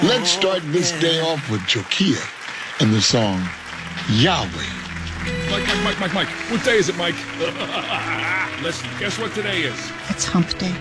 Let's start this day off with Jokia and the song Yahweh. Mike. What day is it, Mike? Listen, guess what today is? It's hump day.